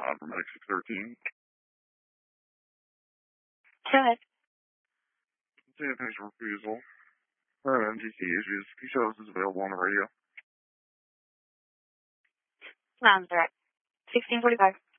for Medic 613. Go ahead. Same patient refusal. MTC issues. He shows is available on the radio. Sounds direct. 1645.